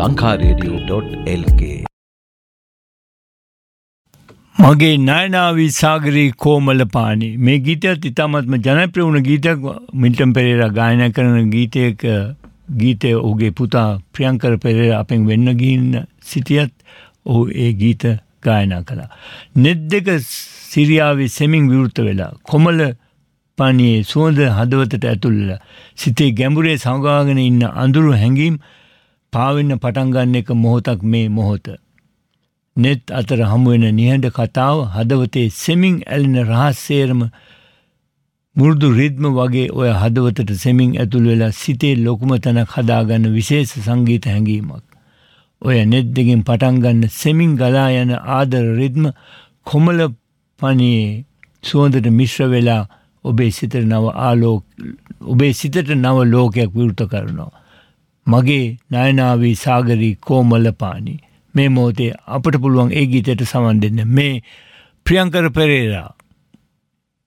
lankaradio.lk. මගේ නයනාවී සාගරී කෝමලපාණි මේ ගීතයත් ඉතාමත්ම ජනප්‍රිය වුණ ගීතයක්. මිල්ටන් පෙරේරා ගායනා කරන ගීතය ඔහුගේ පුතා ප්‍රියංකර පෙරේරා අපෙන් වෙන්න ගිහින් සිටියත් ඔහු ඒ ගීත ගායනා කළා. නෙත් දෙක සිරියාවේ සෙමින් විවෘත වෙලා කොමල පාණියේ සුවඳ හදවතට ඇතුල් වෙලා සිතේ ගැඹුරේ සංගාගෙන ඉන්න අඳුරු හැඟීම් පාවෙන්න පටන් ගන්න එක මොහොතක් මේ මොහොත. නෙත් අතර හමුවෙන නිහඬ කතාව හදවතේ සෙමින් ඇලෙන රහස්සේරම මුරුදු රිද්ම වගේ ඔය හදවතට සෙමින් ඇතුල් වෙලා සිතේ ලොකුම තැනක් හදාගන්න විශේෂ සංගීත හැඟීමක්. ඔය නෙත් දෙකින් පටන් ගන්න සෙමින් ගලා යන ආදර රිද්ම කොමල පණියේ සුවඳට මිශ්‍ර වෙලා ඔබේ සිතට නව ලෝකයක් විවෘත කරනවා. මගේ නයනාවී සාගරී කෝමලපාණි මේ මොහොතේ අපට පුළුවන් ඒ ගීතයට සමන් දෙන්න. මේ ප්‍රියංකර පෙරේරා